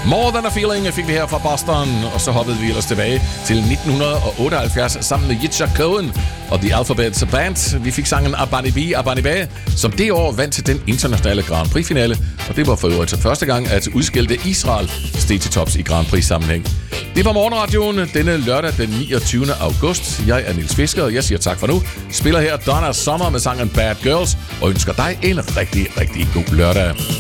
More Than a Feeling fik vi her fra Boston, og så hoppede vi ellers tilbage til 1978 sammen med Yitzhak Cohen og The Alphabet Band. Vi fik sangen Abanibi Abaniba, som det år vandt til den internationale Grand Prix-finale, og det var for øvrigt første gang, at udskilte Israel steg til tops i Grand Prix-sammenhæng. Det var morgenradioen denne lørdag den 29. august. Jeg er Niels Fisker, og jeg siger tak for nu. Spiller her Donna Summer med sangen Bad Girls, og ønsker dig en rigtig, rigtig god lørdag.